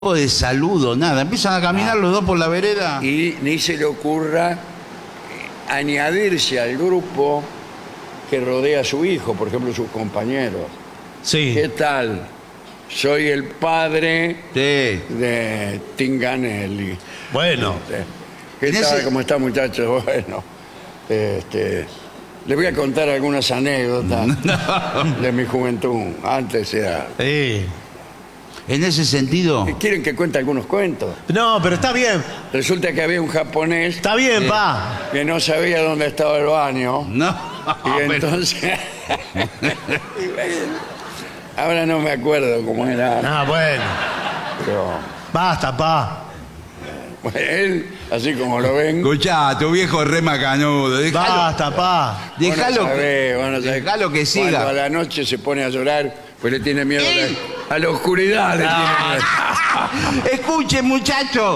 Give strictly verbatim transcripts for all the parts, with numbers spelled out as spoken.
de saludo, nada. Empiezan a caminar los dos por la vereda. Y ni se le ocurra añadirse al grupo que rodea a su hijo, por ejemplo, sus compañeros. Sí. ¿Qué tal? Soy el padre Sí. de Tinganelli. Bueno. Este, ¿Qué En tal? ese- ¿Cómo está, muchachos? Bueno, este, les voy a contar algunas anécdotas de mi juventud. Antes era... Sí. En ese sentido, ¿Quieren que cuente algunos cuentos? No, pero está bien. Resulta que había un japonés Está bien, pa. que no sabía dónde estaba el baño. no. Y pero- entonces... Ahora no me acuerdo cómo era, Ah, bueno. pero... Basta, pa. bueno, él, así como lo ven... Escuchá, tu viejo es re macanudo. Déjalo, Basta, pa. déjalo, vos no sabés, vos no sabés. déjalo que Cuando a siga. la noche se pone a llorar, pues le tiene miedo a Él- la, a la oscuridad. Le tiene miedo. Escuche, muchacho.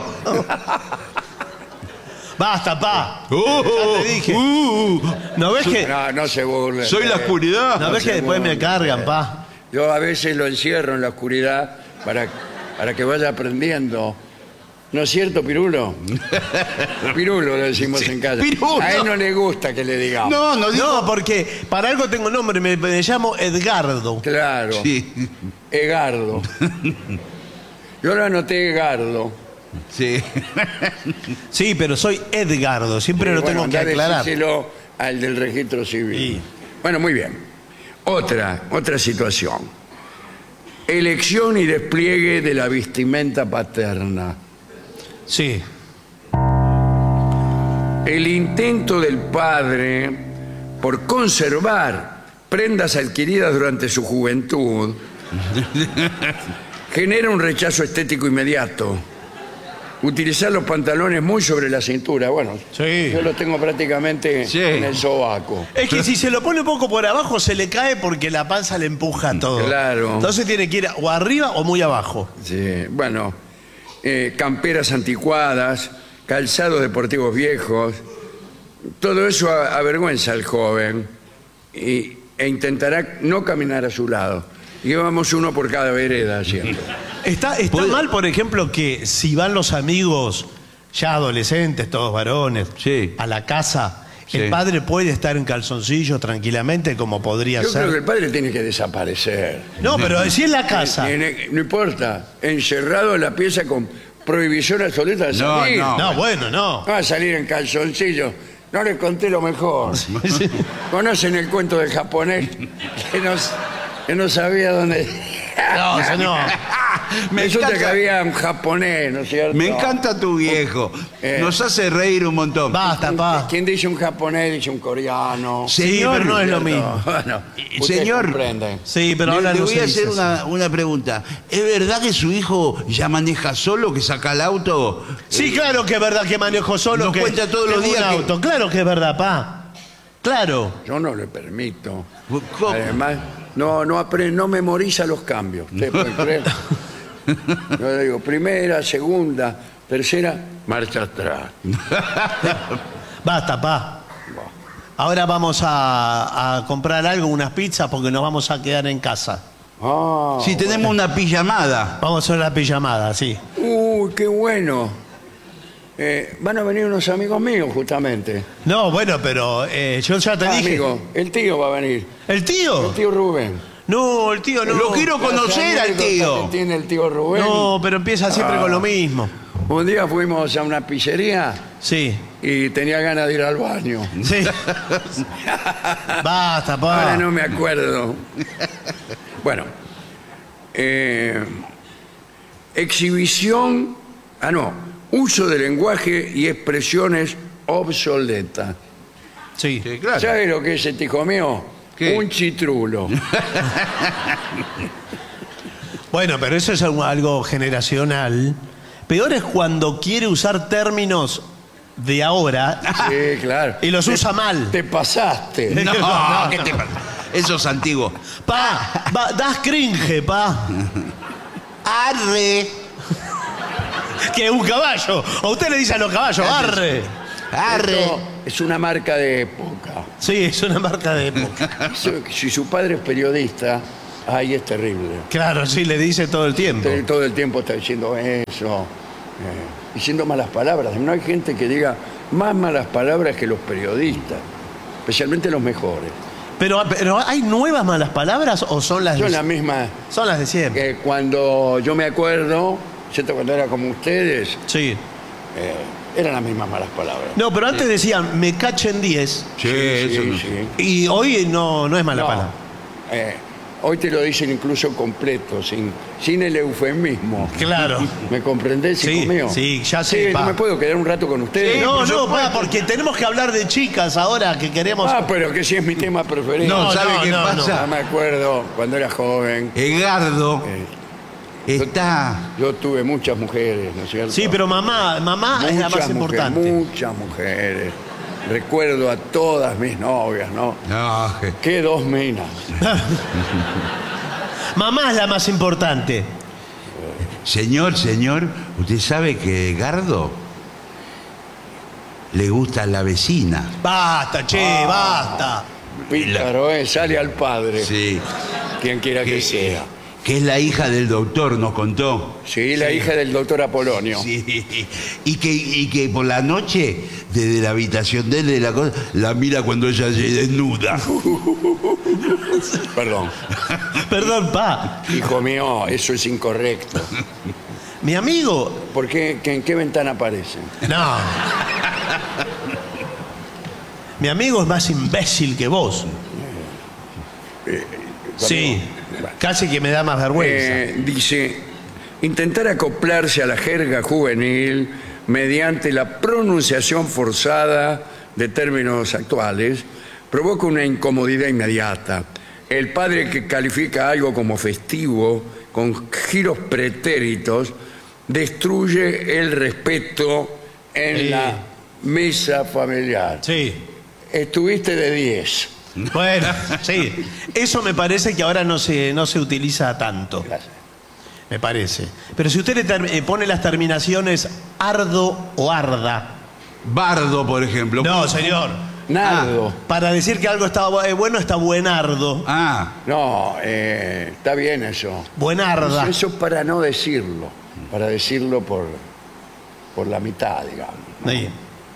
Basta, pa. Uh, Ya te dije. uh, ¿No ves que, No, no se burle. soy la oscuridad. ¿no ves que después me cargan, pa? Yo a veces lo encierro en la oscuridad para, para que vaya aprendiendo. ¿No es cierto, Pirulo? Pirulo le decimos en casa. Pirulo. A él no le gusta que le digamos. No, no digo. No, porque para algo tengo nombre, me, me llamo Edgardo. Claro. Sí, Egardo. Yo lo anoté Egardo. sí. Sí, pero soy Edgardo, siempre lo Bueno, tengo que andá a aclarar. decírselo al del registro civil. Sí. Bueno, muy bien. Otra, otra situación. Elección y despliegue de la vestimenta paterna. Sí. El intento del padre por conservar prendas adquiridas durante su juventud genera un rechazo estético inmediato. Utilizar los pantalones muy sobre la cintura. Bueno, Sí. yo los tengo prácticamente Sí. en el sobaco. Es que si se lo pone un poco por abajo se le cae porque la panza le empuja todo. Claro. Entonces tiene que ir o arriba o muy abajo. Sí, bueno, eh, camperas anticuadas, calzados deportivos viejos, todo eso a- avergüenza al joven y, e intentará no caminar a su lado. Llevamos uno por cada vereda siempre. Está, está ¿Puede- mal, por ejemplo, que si van los amigos ya adolescentes, todos varones, Sí. a la casa, Sí. el padre puede estar en calzoncillos tranquilamente como podría Yo creo que ser. el padre tiene que desaparecer. No, pero si en la casa. Ni- ni- No importa, encerrado en la pieza con prohibición absoluta de No, salir. no. No, bueno, no. Va a salir en calzoncillos. No les conté lo mejor. ¿Conocen el cuento del japonés que no, que no sabía dónde? No, eso no. Me Resulta que encanta, había un japonés, ¿no es cierto? me encanta tu viejo. Eh. Nos hace reír un montón. Basta, pa. Quien dice un japonés dice un coreano. Sí, Señor, pero no es lo ¿cierto? mismo. Bueno, ustedes señor. comprenden. Sí, pero Le, ahora le no voy se a dice hacer así. una, una pregunta. ¿Es verdad que su hijo ya maneja solo, que saca el auto? Sí, claro que es verdad que manejo solo. Nos que cuenta todos los tengo días un que- auto. Claro que es verdad, pa. Claro. Yo no le permito. ¿Cómo? Además, no, no, apre- no memoriza los cambios. ¿Ustedes pueden creer? Yo le digo, primera, segunda, tercera, marcha atrás. Basta, pa. Ahora vamos a, a comprar algo, unas pizzas, porque nos vamos a quedar en casa. Ah, Si tenemos una pijamada. Vamos a hacer la pijamada, sí. uy, qué bueno. Eh, van a venir unos amigos míos, justamente. No, bueno, pero eh, yo ya te Ah, dije. amigo, el tío va a venir. ¿El tío? El tío Rubén. No, el tío no. Lo quiero Las conocer al anécdotas tío. que tiene el tío Rubén. No, pero empieza siempre Ah. con lo mismo. Un día fuimos a una pizzería Sí. y tenía ganas de ir al baño. Sí. Basta, pa. Ahora no me acuerdo. Bueno, eh, exhibición, ah no, uso de lenguaje y expresiones obsoletas. Sí. Sí, claro. ¿Sabes lo que es este hijo mío? ¿Qué? Un chitrulo. Bueno, pero eso es algo, algo generacional. Peor es cuando quiere usar términos de ahora Sí, claro. y los usa mal. Te pasaste. No, No, ¿qué te pasa? Eso es antiguo. Pa, va, das cringe, pa. Arre. Que es un caballo. A usted le dicen a los caballos, arre. Arre. Esto es una marca de época. Sí, es una marca de época. Eso, Si su padre es periodista, Ay, es terrible. Claro, sí, le dice todo el tiempo. Usted todo el tiempo está diciendo eso, eh, diciendo malas palabras. No hay gente que diga más malas palabras que los periodistas, especialmente los mejores. Pero, pero ¿hay nuevas malas palabras o son las Son de, las mismas son las de siempre? que cuando yo me acuerdo, ¿cierto? Cuando era como ustedes, Sí. eh, eran las mismas malas palabras. No, pero antes decían, me cachen diez. Sí, eso sí, no- sí. Y hoy no, no es mala No, palabra. eh, hoy te lo dicen incluso completo, sin, sin el eufemismo. Claro. ¿Me comprendés, Sí, hijo mío? sí, ya sé, Sí, pa. no me puedo quedar un rato con ustedes. No, por no, supuesto. pa, porque tenemos que hablar de chicas ahora que queremos. Ah, pero que sí es mi tema preferido. No, ¿sabe no, qué no, pasa? Ya me acuerdo cuando era joven. Edgardo Eh, está... Yo tuve muchas mujeres, ¿no es cierto? Sí, pero mamá, mamá es la Muchas más mujeres, importante. Muchas mujeres. Recuerdo a todas mis novias, ¿no? No, je- Qué dos minas. Mamá es la más importante. señor, señor, ¿usted sabe que Edgardo le gusta a la vecina? Basta, che, Ah. basta. Pícaro, ¿eh? Sale al padre. Sí. Quien quiera que, Que, sea. que es la hija del doctor, nos contó. Sí, la hija del doctor Apolonio. Sí. Y que, y que por la noche, desde la habitación de él, de la, cosa, la mira cuando ella se desnuda. Perdón. Perdón, pa. Hijo mío, eso es incorrecto. Mi amigo. ¿Por qué? ¿Que ¿En qué ventana aparece? No. Mi amigo es más imbécil que vos. Sí. Casi que me da más vergüenza. Eh, dice, intentar acoplarse a la jerga juvenil mediante la pronunciación forzada de términos actuales provoca una incomodidad inmediata. El padre que califica algo como festivo con giros pretéritos destruye el respeto en Sí. la mesa familiar. Sí. Estuviste de diez. Bueno, sí. Eso me parece que ahora no se, no se utiliza tanto. Gracias. Me parece. Pero si usted le ter- eh, pone las terminaciones ardo o arda. Bardo, por ejemplo. No, señor. Nardo. Para decir que algo está bu- eh, bueno, está buenardo. Ah, No, eh, está bien eso. Buenarda. Eso para no decirlo, para decirlo por, por la mitad, digamos. Sí.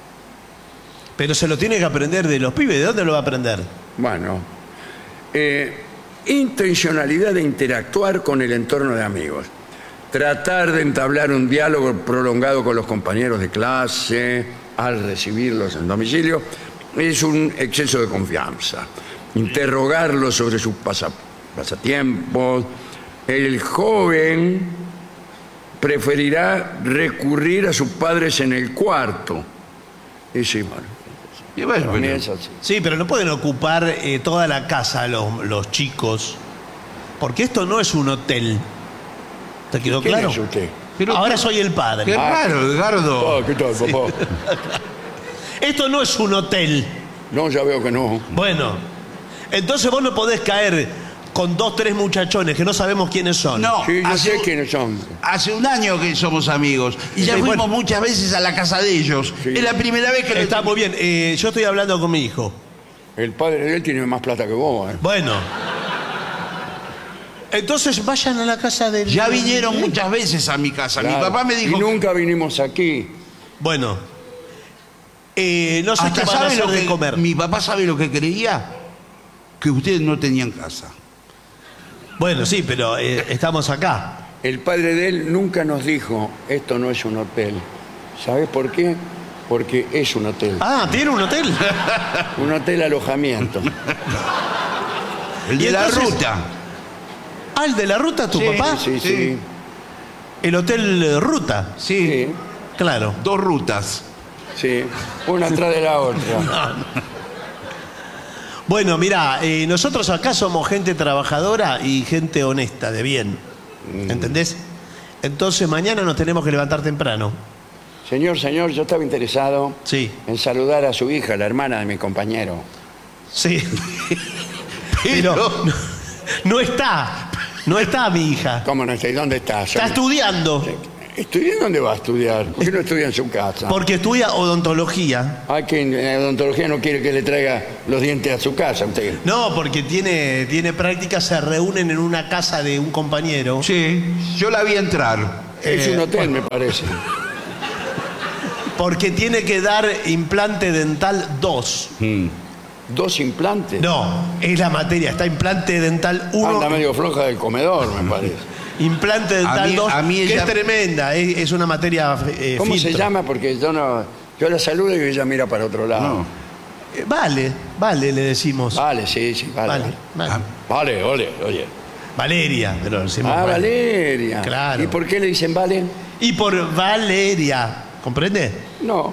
Pero se lo tiene que aprender de los pibes. ¿De dónde lo va a aprender? Bueno, eh, intencionalidad de interactuar con el entorno de amigos. Tratar de entablar un diálogo prolongado con los compañeros de clase al recibirlos en domicilio es un exceso de confianza. Interrogarlos sobre sus pasa- pasatiempos. El joven preferirá recurrir a sus padres en el cuarto. Y sí, bueno, y bueno, para mí bueno. es así. Sí, pero no pueden ocupar eh, toda la casa los, los chicos. Porque esto no es un hotel. ¿Te quedó ¿Quién claro? es usted? Pero Ahora qué- soy el padre. Qué raro, Edgardo. Oh, ¿qué tal, papá? Esto no es un hotel. No, ya veo que no. Bueno, entonces vos no podés caer con dos, tres muchachones que no sabemos quiénes son. No, Sí, yo hace, sé quiénes son. hace un año que somos amigos y ya Sí, fuimos bueno. muchas veces a la casa de ellos. Sí. Es la primera vez que lo- Está muy bien. Eh, yo estoy hablando con mi hijo. El padre de él tiene más plata que vos, ¿eh? Bueno. Entonces vayan a la casa de... Ya vinieron muchas veces a mi casa. Mi Claro. papá me dijo... Y nunca vinimos aquí. Bueno. Eh, no sé Hasta qué van a sabe hacer lo de que comer. mi papá sabe lo que creía, que ustedes no tenían casa. Bueno, sí, pero eh, estamos acá. El padre de él nunca nos dijo, esto no es un hotel. ¿Sabes por qué? Porque es un hotel. Ah, ¿tiene un hotel? Un hotel alojamiento. El de Y la entonces- ruta. Ah, el de la ruta, tu Sí, papá. Sí, sí. Sí. El hotel eh, Ruta. Sí, Sí, Claro. dos rutas. sí. Una atrás de la otra. Bueno, mira, eh, nosotros acá somos gente trabajadora y gente honesta, de bien. ¿Entendés? Entonces mañana nos tenemos que levantar temprano. Señor, señor, yo estaba interesado Sí, en saludar a su hija, la hermana de mi compañero. sí. Pero no, no está, no está mi hija. ¿Cómo no está? ¿Y dónde está? Está estudiando. ¿Estudia dónde va a estudiar? ¿Por qué no estudia en su casa? Porque estudia odontología. Ah, que en odontología no quiere que le traiga los dientes a su casa, usted. No, porque tiene, tiene práctica, se reúnen en una casa de un compañero. Sí, yo la vi entrar. Es Eh, un hotel, me parece. Porque tiene que dar implante dental dos. ¿Dos implantes? No, es la materia, está implante dental uno, Anda medio floja del comedor, me parece. implante dental mí- dos, a mí que ella- es tremenda, es, es una materia eh, ¿Cómo se filtro. llama? Porque yo no... Yo la saludo y ella mira para otro lado. No. Eh, Vale, vale, le decimos. Vale, sí, sí, vale. Vale, Vale, vale. Ah, vale oye, oye. Valeria, pero decimos Ah, vale. Valeria. Claro. ¿Y por qué le dicen vale? Y por Valeria, ¿comprende? No.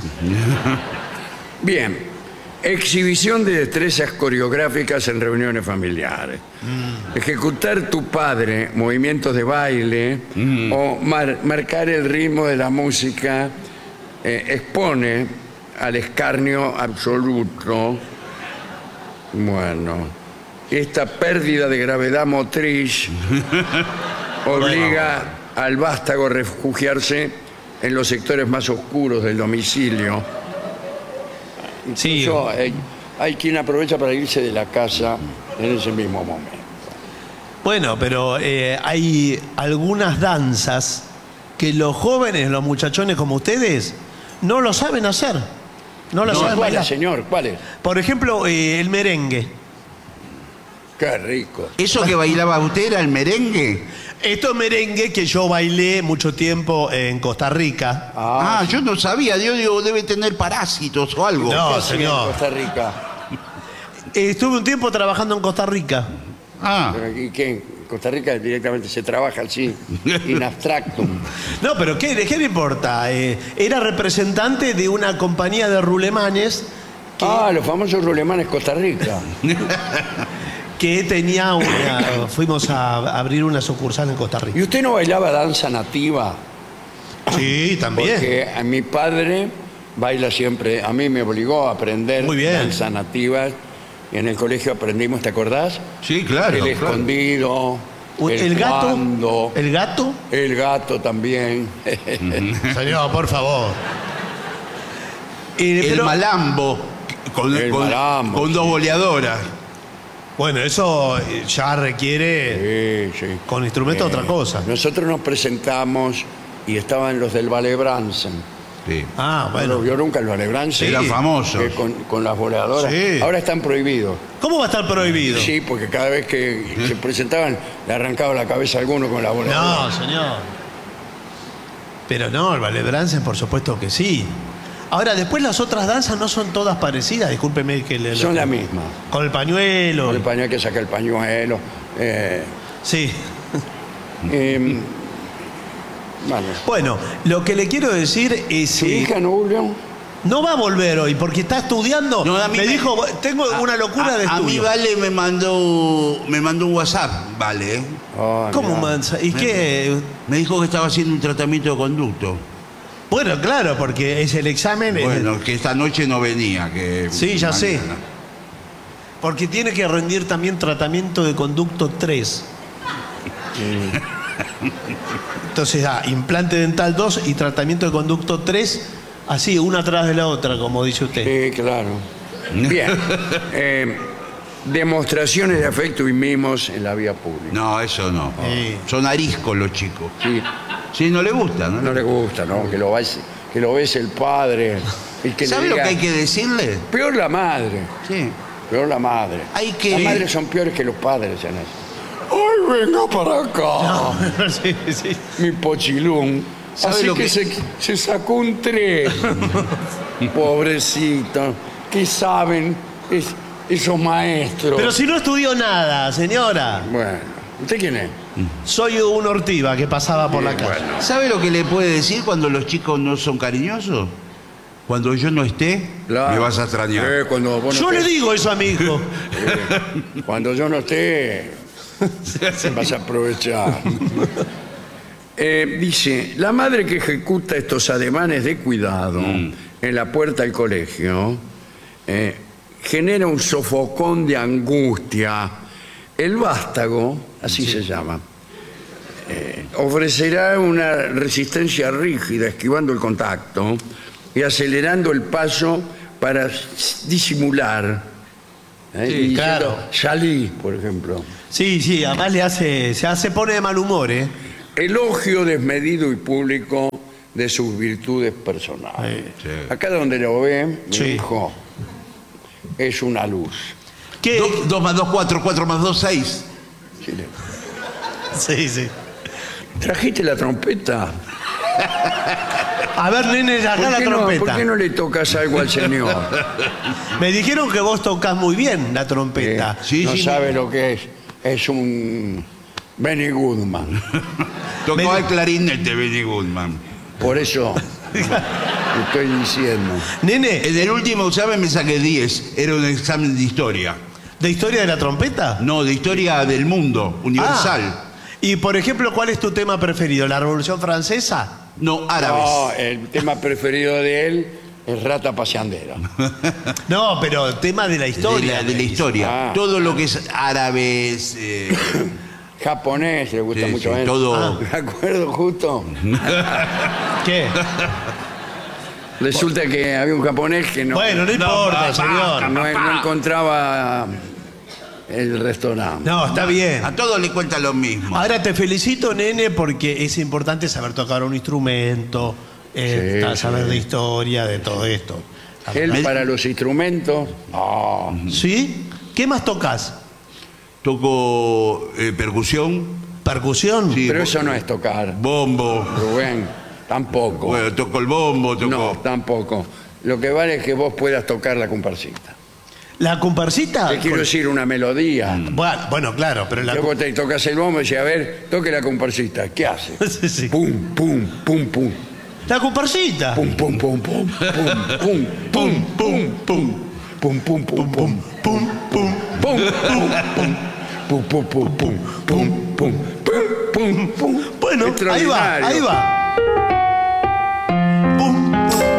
Bien. Exhibición de destrezas coreográficas en reuniones familiares. Ejecutar tu padre movimientos de baile o mar- marcar el ritmo de la música eh, expone al escarnio absoluto. Bueno, esta pérdida de gravedad motriz obliga al vástago a refugiarse en los sectores más oscuros del domicilio. Sí. Incluso hay, hay quien aprovecha para irse de la casa en ese mismo momento. Bueno, pero eh, hay algunas danzas que los jóvenes, los muchachones como ustedes, no lo saben hacer. No lo No, saben ¿cuál bailar. es, señor? ¿Cuál es? Por ejemplo, eh, el merengue. Qué rico. ¿Eso que bailaba usted era el merengue? Esto es merengue que yo bailé mucho tiempo en Costa Rica. Ah, yo no sabía. Yo digo, debe tener parásitos o algo. No, ¿Qué hacía en señor. Costa Rica? Eh, Estuve un tiempo trabajando en Costa Rica. Ah, ¿Y qué? En Costa Rica directamente se trabaja así, in abstractum. No, pero ¿qué, qué le importa? Eh, era representante de una compañía de rulemanes que, Ah, los famosos rulemanes Costa Rica. que tenía una... Fuimos a abrir una sucursal en Costa Rica. ¿Y usted no bailaba danza nativa? Sí, también. Porque a mi padre baila siempre, a mí me obligó a aprender Muy bien. danza nativa. Y en el colegio aprendimos, ¿te acordás? sí, claro. el claro. escondido, Un- el, el gato. cuando, El gato. el gato también. Señor, por favor. Eh, El pero- malambo. Con, El con- malambo, con dos boleadoras. Bueno, eso eh, ya requiere Sí, sí. con instrumento Eh, otra cosa. Nosotros nos presentamos y estaban los del Ballet Bransen. Sí. Ah, ¿No lo bueno. vio nunca el Ballet Bransen? Eran famosos. Que con, con las voladoras. Sí. Ahora están prohibidos. ¿Cómo va a estar prohibido? Sí, porque cada vez que se presentaban le arrancaba la cabeza a alguno con la voladora. No, señor. Pero no, el ballet Bransen, por supuesto que sí. Ahora, después las otras danzas no son todas parecidas, discúlpeme que le... Son la misma. Con el pañuelo. Con el pañuelo que saca el pañuelo. Eh, Sí. eh, bueno. Bueno, lo que le quiero decir es... ¿Su eh, hija no, Julio? no va a volver hoy porque está estudiando. No, a mí me, me- dijo, tengo una locura a, de a mí estudio. Vale me mandó, me mandó un WhatsApp, Vale. ¿eh? Ah, ¿Cómo mirá. mansa? ¿Y qué? Me dijo que estaba haciendo un tratamiento de conducto. Bueno, claro, porque es el examen... es- Bueno, que esta noche no venía. Que Sí, ya sé. mañana. Porque tiene que rendir también tratamiento de conducto tres. Entonces da implante dental dos y tratamiento de conducto tres, así, una atrás de la otra, como dice usted. Sí, claro. Bien. Eh, demostraciones de afecto y mimos en la vía pública. No, eso no. Sí. Son ariscos los chicos. Sí, Sí, no le gusta, ¿no? no le gusta, ¿no? Que lo, bese- que lo bese el padre. Y que le ¿Sabe lo diga- que hay que decirle? Peor la madre. Sí. Peor la madre. Hay que- Las madres son peores que los padres en eso. ¡Ay, venga para acá! sí, sí. Mi pochilún. ¿Sabe Así lo que, que- Se, se sacó un tres. Pobrecito. ¿Qué saben es- esos maestros? Pero si no estudió nada, señora. Bueno, ¿usted quién es? Soy un ortiva que pasaba por la Bien, calle. bueno. ¿Sabe lo que le puede decir cuando los chicos no son cariñosos? Cuando yo no esté, Claro. me vas a extrañar. Eh, cuando vos no Yo le estés- digo eso a mi hijo. eh, cuando yo no esté, vas a aprovechar. Eh, dice, la madre que ejecuta estos ademanes de cuidado Mm. en la puerta del colegio eh, genera un sofocón de angustia. El vástago, así se llama, eh, ofrecerá una resistencia rígida, esquivando el contacto y acelerando el paso para s- disimular. ¿eh? Sí, Y diciendo, claro. salí, por ejemplo. Sí, sí, además le hace, se hace, pone de mal humor, ¿eh? Elogio desmedido y público de sus virtudes personales. Sí. Sí. Acá donde lo ve, mi Sí. hijo es una luz. ¿Qué? dos más dos, cuatro, cuatro más dos, seis. Sí, le- Sí, sí. ¿Trajiste la trompeta? A ver, nene, acá ¿Por la qué, no, trompeta. ¿Por qué no le tocas algo al señor? Me dijeron que vos tocas muy bien la Eh, trompeta. Sí, no sí, sabe me- lo que es. Es un Benny Goodman. Tocó Me- el clarinete Benny Goodman. Por eso le estoy diciendo. Nene, En el último examen me saqué diez. Era un examen de historia. ¿de historia de la trompeta? No, de historia del mundo, universal. Ah, y por ejemplo, ¿cuál es tu tema preferido? ¿La Revolución Francesa? No, árabes. No, el tema preferido de él es Rata Paseandera. No, pero el tema de la de, historia. la, de la historia. Ah. Todo lo que es árabes. eh, Japonés, le gusta Sí, mucho. sí, ¿eh? todo. Ah, me acuerdo justo. ¿Qué? Resulta que había un japonés que no, Bueno, no importa, papá, señor. no, no encontraba el restaurante. No, está bien. a todos le cuentan lo mismo. Ahora te felicito, nene, porque es importante saber tocar un instrumento, eh, Sí, saber sí. de historia, de todo esto. Él Me- para los instrumentos, no. ¿Sí? ¿Qué más tocas? Toco eh, percusión, ¿Percusión? Sí. Pero eso no es tocar, bombo. Rubén, tampoco. Bueno, toco el bombo, toco. No, tampoco. Lo que vale es que vos puedas tocar la comparsita. ¿La comparsita? Te quiero decir una melodía. Bueno, bueno, claro, pero la... Que vos te tocas el bombo y decís, a ver, toque la comparsita. ¿Qué hace? Sí, sí. Pum, pum, pum, pum. La comparsita. Pum, pum, pum, pum, pum, pum, pum, pum, pum. Pum, pum, pum, pum. Pum, pum. Pum, pum, pum. Pum, pum, pum, pum, pum, pum, pum, pum, pum. Bueno, ahí va, Extraordinario. ahí va. Pum,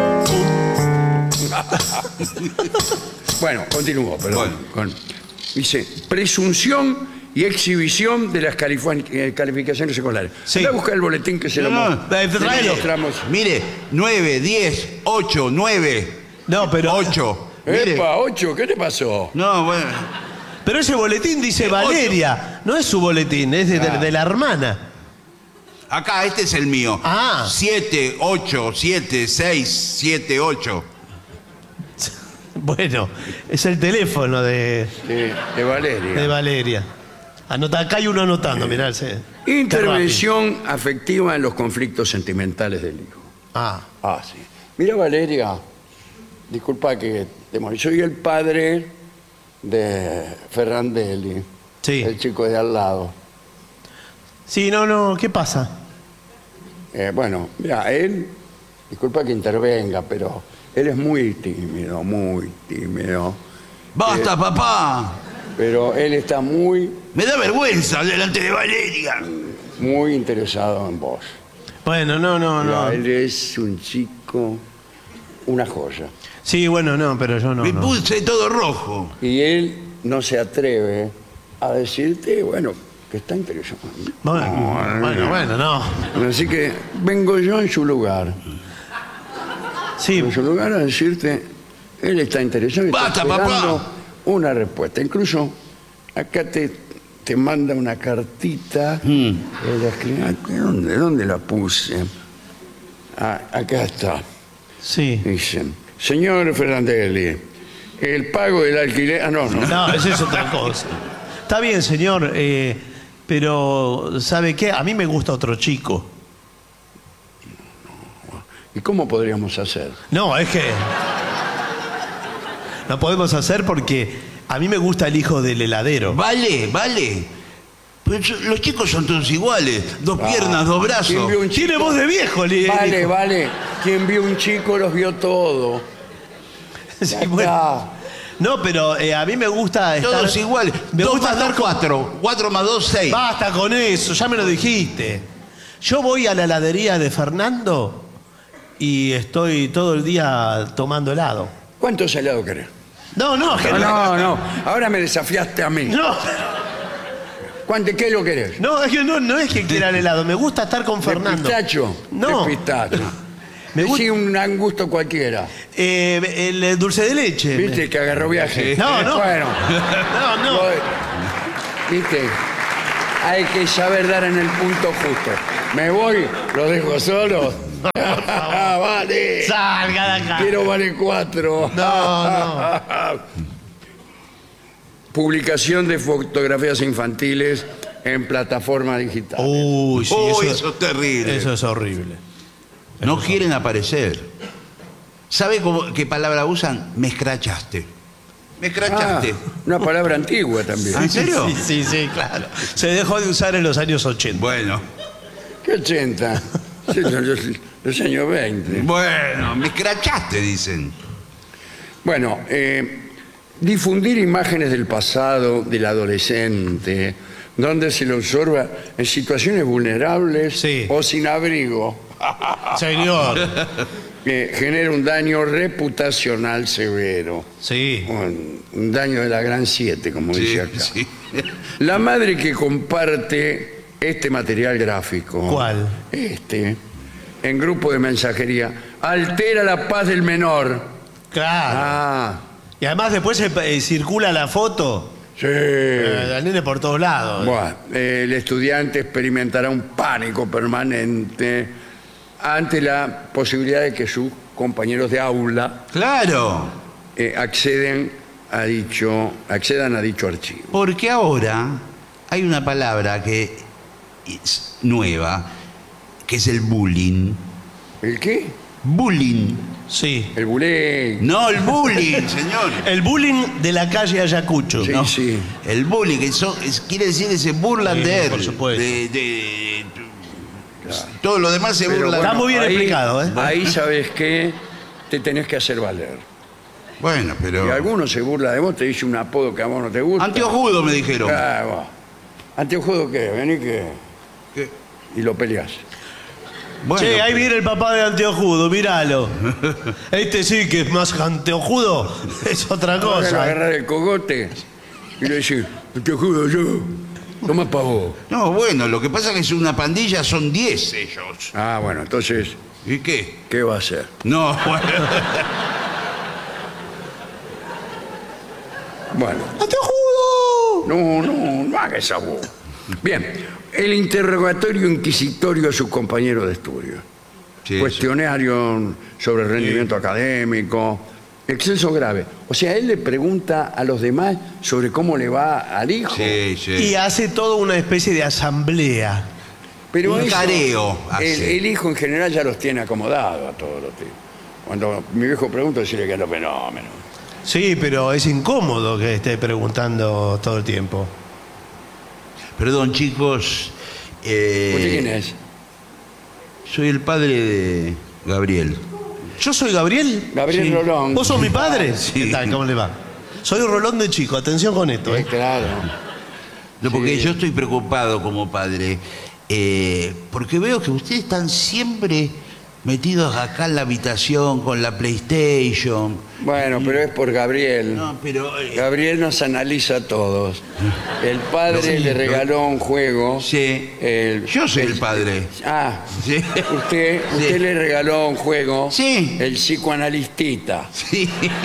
Bueno, continúo, perdón. Bueno. Con- dice, presunción y exhibición de las califa- eh, calificaciones escolares. Sí. Anda a buscar el boletín que se lo No, mo- no, eh, se lo tráelo. mostramos. Mire, nueve, diez, ocho, nueve. No, pero... ocho. Mire. Epa, ocho, ¿qué te pasó? No, bueno. Pero ese boletín dice Valeria. No es su boletín, es de, de- de la hermana. Acá, este es el mío. Ah. siete, ocho, siete, seis, siete, ocho. Bueno, es el teléfono de, De, de Valeria. de Valeria. Anota, acá hay uno anotando, mirá. ese- Intervención afectiva en los conflictos sentimentales del hijo. Ah, Ah, sí. Mira, Valeria, disculpa que te moleste. Soy el padre de Ferrandelli, sí. el chico de al lado. Sí, no, no, ¿qué pasa? Eh, bueno, mira, él, disculpa que intervenga, pero él es muy tímido, muy tímido. Basta, papá. Pero él está muy, Me da vergüenza delante de Valeria. muy interesado en vos. Bueno, no, no, Mira, no. él es un chico, una joya. Sí, bueno, no, pero yo no. Me no. puse todo rojo. Y él no se atreve a decirte, bueno, que está interesado en mí. Bueno, bueno, bueno, no. Así que vengo yo en su lugar. Sí, En su lugar a decirte, él está interesado y está Basta, papá. esperando una respuesta. Incluso acá te, te manda una cartita. Mm. Él escribe, ah, ¿dónde, ¿Dónde la puse? Ah, acá está. sí. Dicen, señor Ferrandelli, el pago del alquiler... Ah, no, no. No, eso es otra cosa. Está bien, señor, eh, pero ¿sabe qué? A mí me gusta otro chico. ¿Y cómo podríamos hacer? No, es que... No podemos hacer porque a mí me gusta el hijo del heladero. Vale, vale. Pero yo- los chicos son todos iguales. Dos piernas, dos ¿Quién brazos. vio un Tiene chico? voz de viejo, le Vale, dijo. vale. Quien vio un chico los vio todo. Sí, Ya bueno. está. No, pero eh, a mí me gusta estar... Todos iguales. Me Dos gusta más dos, estar con- cuatro. Cuatro más dos, seis. Basta con eso, ya me lo dijiste. Yo voy a la heladería de Fernando y estoy todo el día tomando helado. ¿Cuántos helados querés? No, no, que No, no, no. Ahora me desafiaste a mí. No, ¿Cuánto, ¿Qué lo querés? No, es que no, no es que quiera el helado, me gusta estar con ¿De Fernando. pistacho? No. De pistacho. Me Sí, gusta- un, un gusto cualquiera. Eh, el eh, dulce de leche. ¿Viste que agarró viaje? No, no. Bueno, No, no. lo- ¿viste? Hay que saber dar en el punto justo. Me voy, lo dejo solo. Vale. Salga de acá. Quiero vale cuatro. No, no. Publicación de fotografías infantiles en plataforma digital. Uy, sí, Uy, eso, eso es terrible. eso es horrible. No quieren aparecer. ¿Sabe cómo- qué palabra usan? Me escrachaste. Me Ah, escrachaste. una palabra antigua también. ¿En serio? Sí, sí, sí, claro. Se dejó de usar en los años ochenta. Bueno, ¿Qué ochenta? Sí, son los, los años veinte. bueno, me escrachaste, dicen. Bueno, eh, difundir imágenes del pasado del adolescente, donde se lo observa en situaciones vulnerables Sí. o sin abrigo, Señor. que genera un daño reputacional severo. Sí. Un, un daño de la gran siete, como Sí, dice acá. sí. La madre que comparte este material gráfico. ¿Cuál? Este. En grupo de mensajería. Altera la paz del menor. Claro. Ah, Y además después se, eh, circula la foto sí. eh, del nene por todos lados. Bueno, eh, el estudiante experimentará un pánico permanente ante la posibilidad de que sus compañeros de aula Claro, eh, acceden a dicho, accedan a dicho archivo. porque ahora hay una palabra que es nueva, que es el bullying. ¿El qué? Bullying. Sí. El bullying. No, el bullying, señor. El bullying de la calle Ayacucho. Sí, ¿no? sí. El bullying, que so- es- quiere decir que se burlan Sí, de él. por supuesto. De- de- todo lo demás se Pero burla. Está muy bien ahí- explicado, ¿eh? Ahí sabes que te tenés que hacer valer. Bueno, pero. Y alguno se burla de vos, te dice un apodo que a vos no te gusta. Anteojudo me dijeron. Ah, bueno. ¿Anteojudo qué? Vení que... ¿Qué? Y lo peleás. Bueno, Che, ahí pero- viene el papá de Anteojudo, míralo. Este sí que es más Anteojudo, es otra Ahora cosa. agarrar el cogote y le decís, Anteojudo yo, toma pa' vos. No, bueno, lo que pasa es que es una pandilla, son diez ellos. Ah, bueno, entonces, ¿Y qué? ¿qué va a hacer? No, bueno. Bueno, ¡Anteojudo! no, no, no haga esa voz. Bien, el interrogatorio inquisitorio a sus compañeros de estudio. Sí, Cuestionario sobre el rendimiento académico, exceso grave. O sea, él le pregunta a los demás sobre cómo le va al hijo. sí, sí. Y hace toda una especie de asamblea. Pero Un eso, careo El, hace. el hijo en general ya los tiene acomodados a todos los tipos. Cuando mi viejo pregunta, decirle que es lo fenómeno. Sí, pero es incómodo que esté preguntando todo el tiempo. Perdón, chicos. eh, ¿Usted quién es? Soy el padre de Gabriel. ¿Yo soy Gabriel? Gabriel Sí. Rolón. ¿Vos sos mi padre? Sí. ¿Qué tal? ¿Cómo le va? Soy Rolón de chico, atención con esto. Eh, ¿eh? claro. No, porque Sí. yo estoy preocupado como padre. eh, porque veo que ustedes están siempre metidos acá en la habitación con la PlayStation. Bueno, pero es por Gabriel. No, pero. eh, Gabriel nos analiza a todos. El padre Sí, le lo- regaló un juego. sí. El- Yo soy el padre. Ah, Sí. usted, Sí. usted le regaló un juego. Sí. El psicoanalistita. Sí.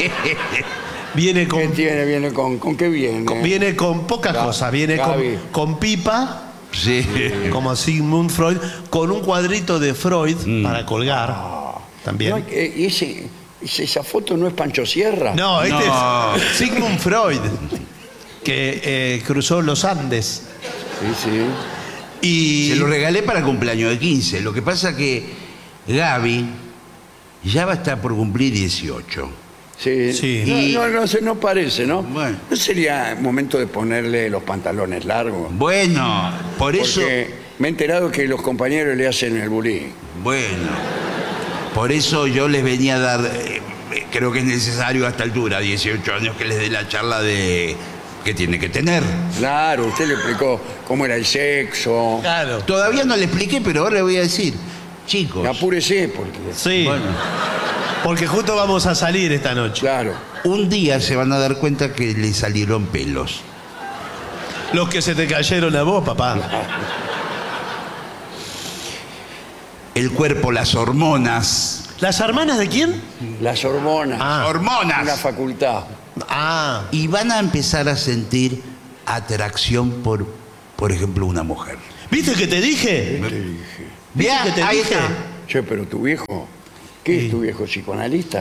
Viene ¿Qué con, tiene? ¿Viene con, con qué viene? con- viene con pocas Ga- cosas. Viene con, Gaby. con pipa, Sí. como Sigmund Freud, con un cuadrito de Freud Mm. para colgar. No, También. eh, y ese- ese- esa foto no es Pancho Sierra. No, este No. es Sigmund Freud, que eh, cruzó los Andes. Sí, sí. Y Se lo regalé para el cumpleaños de quince. Lo que pasa que Gaby ya va a estar por cumplir dieciocho. Sí. Sí. No, Y- no, no, se- no parece, ¿no? Bueno. ¿No sería momento de ponerle los pantalones largos? Bueno, por eso. Porque me he enterado que los compañeros le hacen el bullying. Bueno, por eso yo les venía a dar. eh, creo que es necesario a esta altura, dieciocho años, que les dé la charla de. Que tiene que tener. Claro, usted le explicó cómo era el sexo. claro. Todavía no le expliqué, pero ahora le voy a decir. Chicos, Apúrese, porque. Sí. bueno, Porque justo vamos a salir esta noche. Claro. un día se van a dar cuenta que le salieron pelos. Los que se te cayeron a vos, papá. El cuerpo, las hormonas. ¿Las hermanas de quién? Las hormonas. Ah. Hormonas. Una facultad. Ah, Y van a empezar a sentir atracción por, por ejemplo, una mujer. ¿viste que te dije? Te dije. ¿Viste Vea, que te ahí dije? está. Che, pero tu viejo, ¿qué es tu viejo psicoanalista?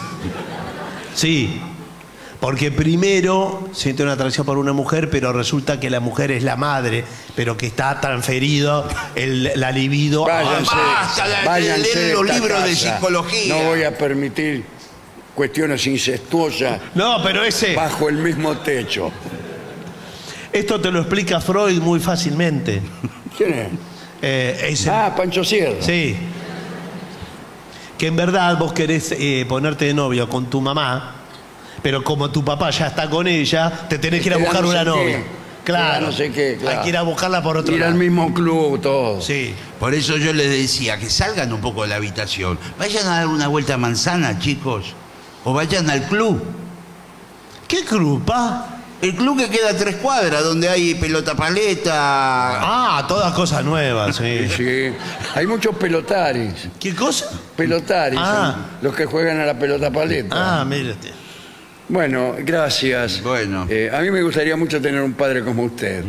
Sí, porque primero siente una atracción por una mujer, pero resulta que la mujer es la madre, pero que está transferido el, la libido. Váyanse, basta de- de váyanse leer de los esta libros de casa. psicología. No voy a permitir cuestiones incestuosas No, pero ese, bajo el mismo techo. esto te lo explica Freud muy fácilmente. ¿Quién es? Eh, ese- Ah, Pancho Sierra. Sí. Que en verdad vos querés eh, ponerte de novio con tu mamá, pero como tu papá ya está con ella, te tenés que ir a Te da buscar no una sé novia. qué. Te Claro. da no sé qué, claro. Hay que ir a buscarla por otro Ir al lado. mismo club, todo. Sí. Por eso yo les decía que salgan un poco de la habitación. Vayan a dar una vuelta a manzana, chicos. O vayan al club. ¿Qué grupa? El club que queda a tres cuadras, donde hay pelota paleta. Ah, todas cosas nuevas, sí. Sí. Hay muchos pelotaris. ¿Qué cosa? Pelotaris, Ah. son los que juegan a la pelota paleta. Ah, mírate. Bueno, gracias. Bueno. Eh, a mí me gustaría mucho tener un padre como usted.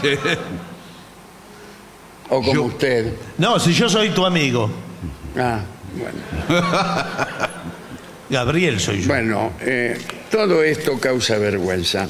O como Yo- usted. No, si yo soy tu amigo. Ah, bueno. Gabriel soy yo. Bueno, eh, todo esto causa vergüenza.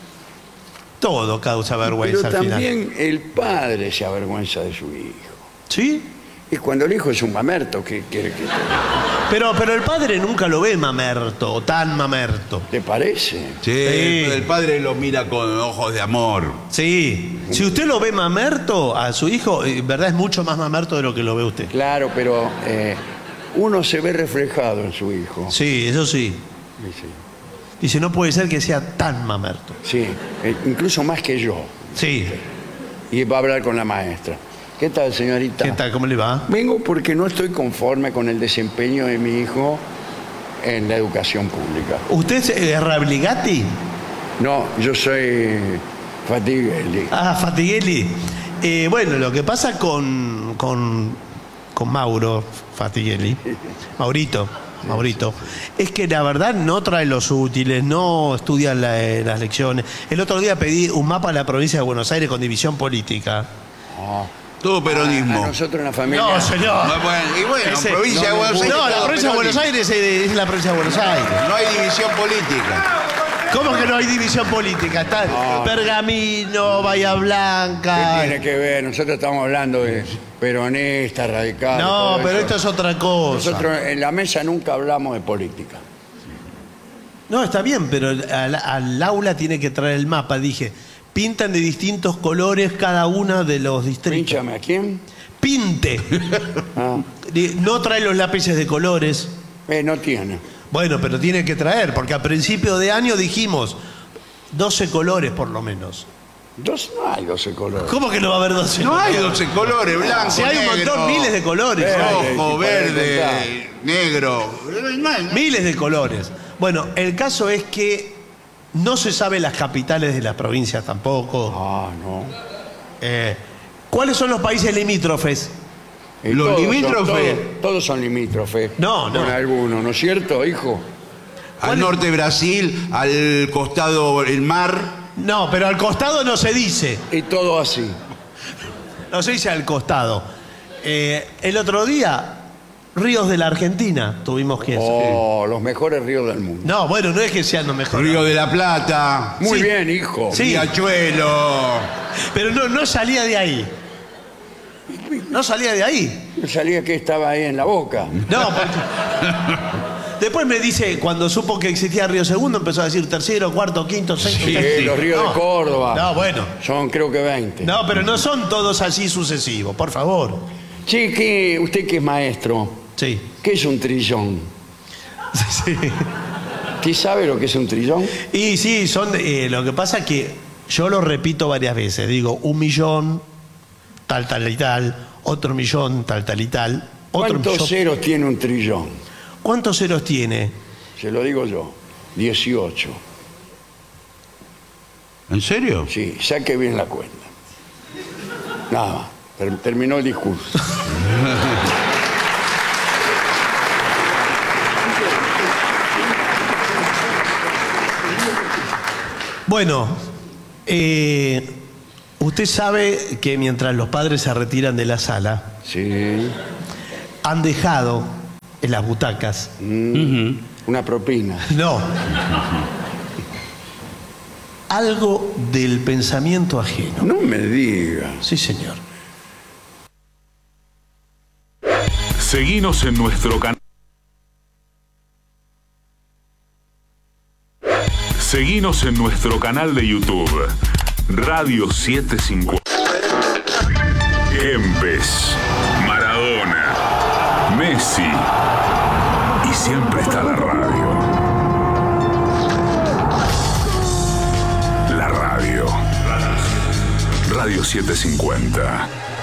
Todo causa vergüenza Pero al final. también el padre se avergüenza de su hijo. ¿Sí? Y cuando el hijo es un mamerto, ¿qué quiere que te, Pero, pero el padre nunca lo ve mamerto, o tan mamerto. te parece? Sí, Sí. el padre lo mira con ojos de amor. Sí. Si usted lo ve mamerto a su hijo, en verdad es mucho más mamerto de lo que lo ve usted. Claro, pero eh, uno se ve reflejado en su hijo. Sí, eso sí. Sí, sí. Dice, no puede ser que sea tan mamerto. Sí, eh, incluso más que yo. Sí. Y va a hablar con la maestra. ¿Qué tal, señorita? ¿Qué tal? ¿Cómo le va? Vengo porque no estoy conforme con el desempeño de mi hijo en la educación pública. ¿Usted es eh, Rabligati? No, yo soy Fatigueli. Ah, Fatigueli. Eh, bueno, lo que pasa con, con, con Mauro Fatigueli, Maurito, Maurito, es que la verdad no trae los útiles, no estudia la- eh, las lecciones. El otro día pedí un mapa de la provincia de Buenos Aires con división política. Todo A peronismo. nosotros en la familia. No, señor. No, bueno, y bueno, Ese- provincia de no, Buenos no, Aires. No, la todo provincia de Buenos peronismo. Aires es, es la provincia de Buenos Aires. No hay división política. ¿Cómo que no hay división política? Está No. Pergamino, Bahía ¿Qué Blanca. tiene que ver? Nosotros estamos hablando de peronistas, radicales. No, todo pero eso. esto es otra cosa. Nosotros en la mesa nunca hablamos de política. No, está bien, pero al, al aula tiene que traer el mapa. Dije, pintan de distintos colores cada uno de los distritos. Pínchame, ¿a quién? Pinte. Ah, Di- No trae los lápices de colores. eh, no tiene. Bueno, pero tiene que traer, porque a principio de año dijimos doce colores por lo menos. Dos, no hay doce colores. ¿Cómo que no va a haber doce No hay colores? doce colores, blanco, Si hay un negro, montón, miles de colores. Eh, hay. rojo, Sí, para verde, negro. No hay- Miles de colores. Bueno, el caso es que no se sabe las capitales de las provincias tampoco. Ah, no. Eh, ¿Cuáles son los países limítrofes? Y Los todos son- limítrofes. Todos, todos son limítrofes. No, no. Con algunos, ¿no es cierto, hijo? Al norte Brasil, al costado el mar. No, pero al costado no se dice. Y todo así. No se dice al costado. Eh, el otro día, ríos de la Argentina tuvimos que... Oh, los mejores ríos del mundo. No, bueno, no es que sean los mejores. Río de la Plata, Muy Sí. bien, hijo. Sí. Riachuelo. Pero no, no salía de ahí. No salía de ahí. Yo salía que estaba ahí en la boca. No, porque... Después me dice, cuando supo que existía Río Segundo, empezó a decir tercero, cuarto, quinto, sexto. Sí, séptimo. los ríos No. de Córdoba. No, bueno. Son creo que veinte. No, pero no son todos así sucesivos, por favor. Sí, que usted que es maestro, Sí. ¿qué es un trillón? Sí. ¿Usted sabe lo que es un trillón? Y sí, son eh, lo que pasa es que yo lo repito varias veces. Digo, un millón, tal, tal y tal, otro millón, tal, tal y tal, otro ¿Cuántos millón. ceros tiene un trillón? ¿Cuántos ceros tiene? Se lo digo yo. dieciocho. ¿En serio? Sí, saque bien la cuenta. Nada más, ter- terminó el discurso. Bueno, eh, usted sabe que mientras los padres se retiran de la sala, Sí. han dejado en las butacas, Una propina. no, algo del pensamiento ajeno. No me diga. Sí, señor. Seguinos en nuestro canal. Seguinos en nuestro canal de YouTube, Radio setecientos cincuenta. Kempes, Maradona, Messi. Y siempre está la radio. La radio. Radio setecientos cincuenta.